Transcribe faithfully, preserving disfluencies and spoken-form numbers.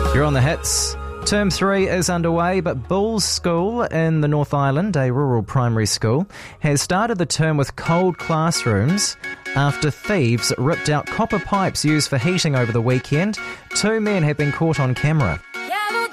You're on the hits. Term three is underway, but Bulls School in the North Island, a rural primary school, has started the term with cold classrooms after thieves ripped out copper pipes used for heating over the weekend. Two men have been caught on camera.